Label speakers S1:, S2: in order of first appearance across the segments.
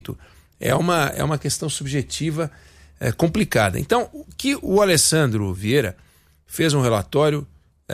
S1: é uma questão subjetiva complicada. Então, o Alessandro Vieira fez um relatório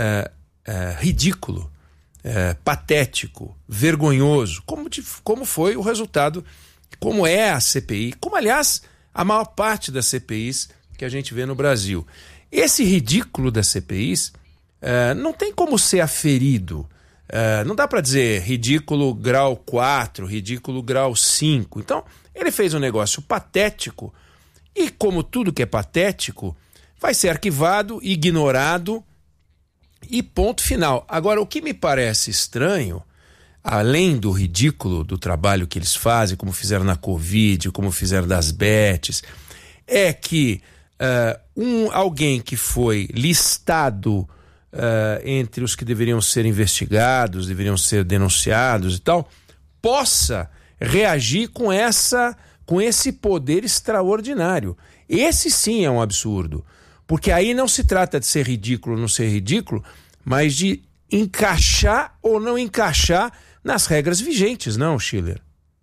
S1: ridículo, patético, vergonhoso, como foi o resultado, como é a CPI, como, aliás, a maior parte das CPIs que a gente vê no Brasil. Esse ridículo das CPIs não tem como ser aferido. Não dá para dizer ridículo grau 4, ridículo grau 5. Então, ele fez um negócio patético e, como tudo que é patético, vai ser arquivado, ignorado e ponto final. Agora, o que me parece estranho, além do ridículo do trabalho que eles fazem, como fizeram na Covid, como fizeram das bets, é que alguém que foi listado entre os que deveriam ser investigados, deveriam ser denunciados e tal, possa reagir com esse poder extraordinário. Esse sim é um absurdo, porque aí não se trata de ser ridículo ou não ser ridículo, mas de encaixar ou não encaixar nas regras vigentes, não, Schiller?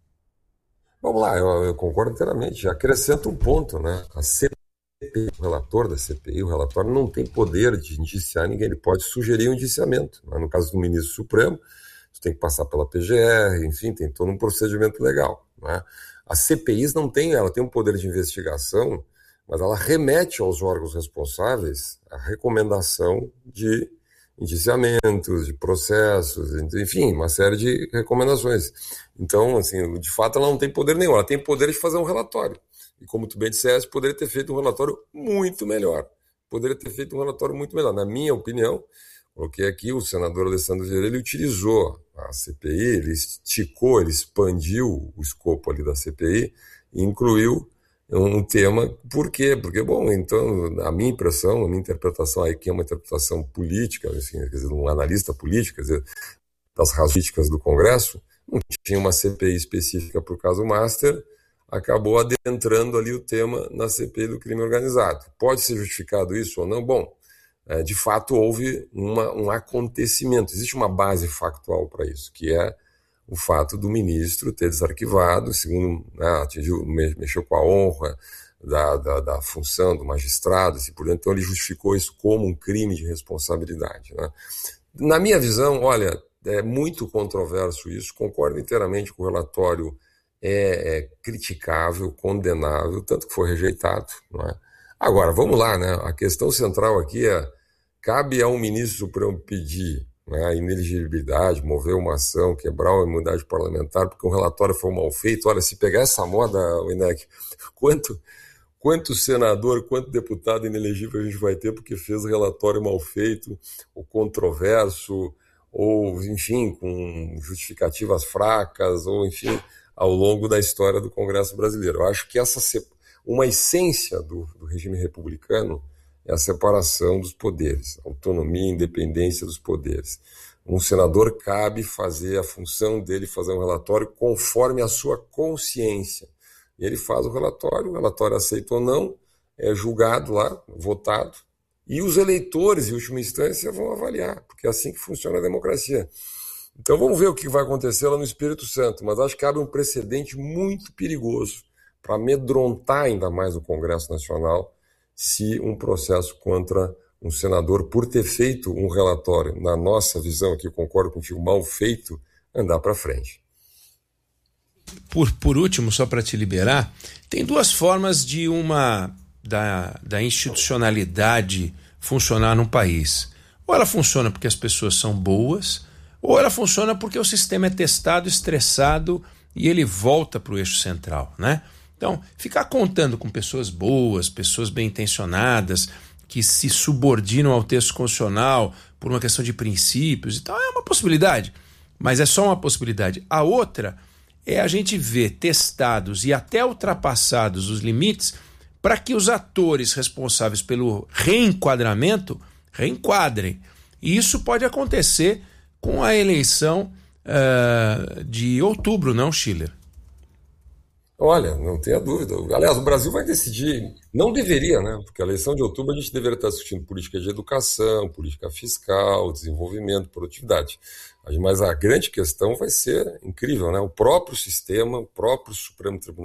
S2: Vamos lá, eu concordo inteiramente. Acrescento um ponto, né? A CPI, o relator da CPI, o relatório não tem poder de indiciar ninguém, ele pode sugerir um indiciamento. Mas no caso do ministro Supremo, isso tem que passar pela PGR, enfim, tem todo um procedimento legal, né? As CPIs não têm, ela tem um poder de investigação, mas ela remete aos órgãos responsáveis a recomendação de indiciamentos, de processos, enfim, uma série de recomendações. Então, assim, de fato, ela não tem poder nenhum, ela tem poder de fazer um relatório. E como tu bem disseste, poderia ter feito um relatório muito melhor. Poderia ter feito um relatório muito melhor. Na minha opinião, coloquei aqui, o senador Alessandro Vieira, ele utilizou a CPI, ele esticou, ele expandiu o escopo ali da CPI e incluiu um tema. Por quê? Porque, bom, então, a minha impressão, a minha interpretação aqui é uma interpretação política, assim, quer dizer, um analista político, quer dizer, das razões políticas do Congresso, não tinha uma CPI específica para o caso Master, acabou adentrando ali o tema na CPI do crime organizado. Pode ser justificado isso ou não? Bom, de fato houve um acontecimento, existe uma base factual para isso, que é o fato do ministro ter desarquivado, segundo, mexeu com a honra da função do magistrado, assim, por dentro, então ele justificou isso como um crime de responsabilidade, né? Na minha visão, olha, é muito controverso isso, concordo inteiramente com o relatório, é criticável, condenável, tanto que foi rejeitado, não é? Agora, vamos lá, né? A questão central aqui cabe ao ministro Supremo pedir, né, a inelegibilidade, mover uma ação, quebrar a imunidade parlamentar, porque o relatório foi mal feito. Olha, se pegar essa moda, Winec, quanto senador, quanto deputado inelegível a gente vai ter porque fez relatório mal feito, ou controverso, ou, enfim, com justificativas fracas, ou, enfim, ao longo da história do Congresso brasileiro. Eu acho que uma essência do regime republicano é a separação dos poderes, autonomia e independência dos poderes. Um senador cabe fazer a função dele, fazer um relatório conforme a sua consciência. E ele faz o relatório aceito ou não, é julgado lá, votado, e os eleitores, em última instância, vão avaliar, porque é assim que funciona a democracia. Então vamos ver o que vai acontecer lá no Espírito Santo, mas acho que abre um precedente muito perigoso para amedrontar ainda mais o Congresso Nacional se um processo contra um senador, por ter feito um relatório, na nossa visão aqui, concordo contigo, mal feito, andar para frente.
S1: Por último, só para te liberar, tem duas formas de da institucionalidade funcionar num país. Ou ela funciona porque as pessoas são boas, ou ela funciona porque o sistema é testado, estressado e ele volta para o eixo central, né? Então, ficar contando com pessoas boas, pessoas bem-intencionadas, que se subordinam ao texto constitucional por uma questão de princípios e tal, é uma possibilidade, mas é só uma possibilidade. A outra é a gente ver testados e até ultrapassados os limites para que os atores responsáveis pelo reenquadramento reenquadrem. E isso pode acontecer com a eleição de outubro, não, Schiller?
S2: Olha, não tenha dúvida. Aliás, o Brasil vai decidir, não deveria, né? Porque a eleição de outubro a gente deveria estar discutindo política de educação, política fiscal, desenvolvimento, produtividade. Mas a grande questão vai ser incrível, né? O próprio sistema, o próprio Supremo Tribunal